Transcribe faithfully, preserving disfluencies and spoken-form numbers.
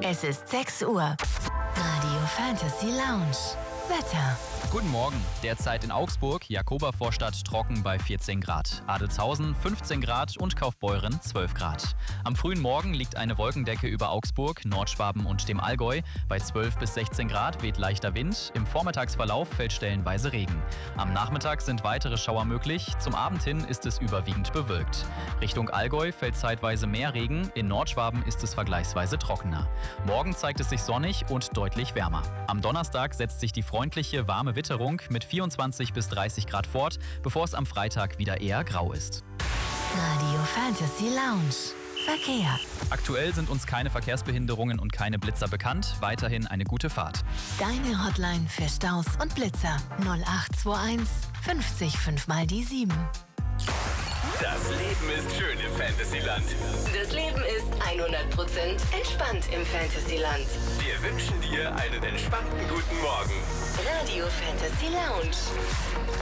Es ist sechs Uhr. Radio Fantasy Lounge. Wetter. Guten Morgen. Derzeit in Augsburg, Jakobervorstadt trocken bei vierzehn Grad. Adelzhausen fünfzehn Grad und Kaufbeuren zwölf Grad. Am frühen Morgen liegt eine Wolkendecke über Augsburg, Nordschwaben und dem Allgäu. Bei zwölf bis sechzehn Grad weht leichter Wind. Im Vormittagsverlauf fällt stellenweise Regen. Am Nachmittag sind weitere Schauer möglich. Zum Abend hin ist es überwiegend bewölkt. Richtung Allgäu fällt zeitweise mehr Regen. In Nordschwaben ist es vergleichsweise trockener. Morgen zeigt es sich sonnig und deutlich wärmer. Am Donnerstag setzt sich die freundliche, warme Witterung mit vierundzwanzig bis dreißig Grad fort, bevor es am Freitag wieder eher grau ist. Radio Fantasy Lounge. Verkehr. Aktuell sind uns keine Verkehrsbehinderungen und keine Blitzer bekannt. Weiterhin eine gute Fahrt. Deine Hotline für Staus und Blitzer. null acht zwei eins fünfzig fünf mal die sieben. Das Leben ist schön im Fantasyland. Das Leben ist hundert Prozent entspannt im Fantasyland. Wir wünschen dir einen entspannten guten Morgen. Radio Fantasy Lounge.